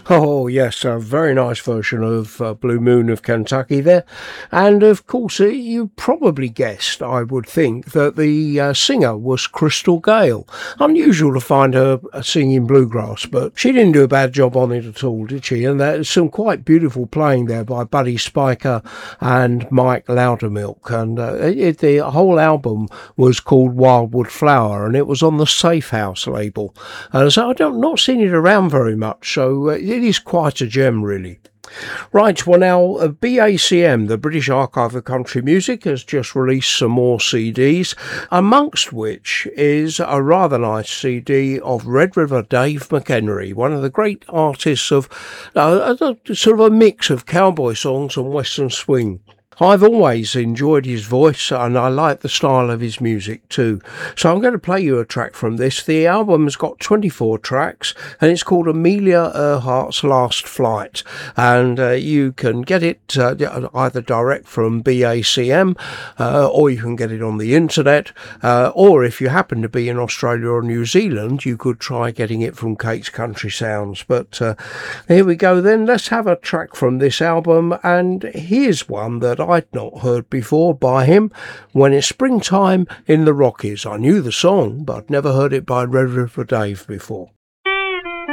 Oh, yes, a very nice version of Blue Moon of Kentucky there. And of course, you probably guessed, I would think, that the singer was Crystal Gale. Unusual to find her singing bluegrass, but she didn't do a bad job on it at all, did she? And there's some quite beautiful playing there by Buddy Spiker and Mike Loudermilk. And the whole album was called Wildwood Flower, and it was on the Safe House label. So I've not seen it around very much, so it is quite a gem, really. Right, well now, BACM, the British Archive of Country Music, has just released some more CDs, amongst which is a rather nice CD of Red River Dave McHenry, one of the great artists of sort of a mix of cowboy songs and western swing. I've always enjoyed his voice and I like the style of his music too. So I'm going to play you a track from this. The album's got 24 tracks and it's called Amelia Earhart's Last Flight. And you can get it either direct from BACM or you can get it on the internet. Or if you happen to be in Australia or New Zealand, you could try getting it from Kate's Country Sounds. But here we go then. Let's have a track from this album. And here's one that I'd not heard before by him, When It's Springtime in the Rockies. I knew the song, but never heard it by Red River Dave before.